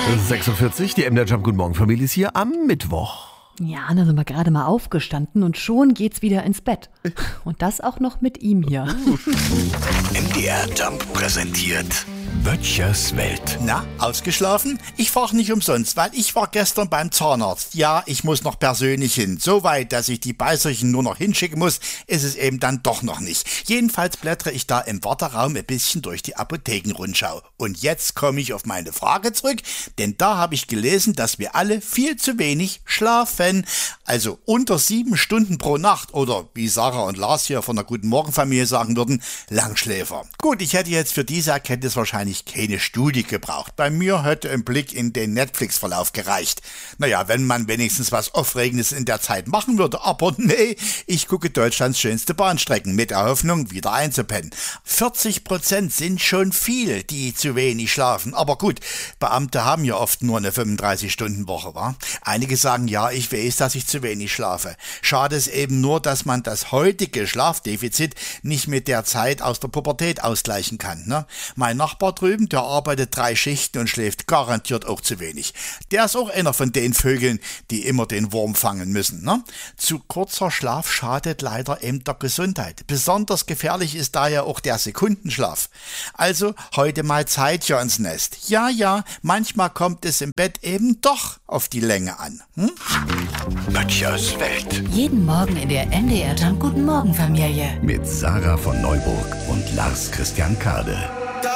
46, die MDR Jump Guten Morgen Familie ist hier am Mittwoch. Ja, da sind wir gerade mal aufgestanden und schon geht's wieder ins Bett. Und das auch noch mit ihm hier. MDR Jump präsentiert Böttchers Welt. Na, ausgeschlafen? Ich frage nicht umsonst, weil ich war gestern beim Zahnarzt. Ja, ich muss noch persönlich hin. So weit, dass ich die Beißerchen nur noch hinschicken muss, ist es eben dann doch noch nicht. Jedenfalls blättere ich da im Warteraum ein bisschen durch die Apothekenrundschau. Und jetzt komme ich auf meine Frage zurück, denn da habe ich gelesen, dass wir alle viel zu wenig schlafen. Also unter 7 Stunden pro Nacht oder wie Sarah und Lars hier von der Guten Morgen Familie sagen würden, Langschläfer. Gut, ich hätte jetzt für diese Erkenntnis wahrscheinlich keine Studie gebraucht. Bei mir hätte ein Blick in den Netflix-Verlauf gereicht. Naja, wenn man wenigstens was Aufregendes in der Zeit machen würde. Aber nee, ich gucke Deutschlands schönste Bahnstrecken mit der Hoffnung, wieder einzupennen. 40% sind schon viel, die zu wenig schlafen. Aber gut, Beamte haben ja oft nur eine 35-Stunden-Woche, wa? Einige sagen, ja, ich weiß, dass ich zu wenig schlafe. Schade ist eben nur, dass man das heutige Schlafdefizit nicht mit der Zeit aus der Pubertät ausgleichen kann, ne? Mein Nachbar drüben, der arbeitet 3 Schichten und schläft garantiert auch zu wenig. Der ist auch einer von den Vögeln, die immer den Wurm fangen müssen, ne? Zu kurzer Schlaf schadet leider eben der Gesundheit. Besonders gefährlich ist daher auch der Sekundenschlaf. Also heute mal Zeit hier ins Nest. Ja, manchmal kommt es im Bett eben doch auf die Länge an. Böttchers Welt. Jeden Morgen in der MDR Jump Guten Morgen Familie. Mit Sarah von Neuburg und Lars Christian Kade.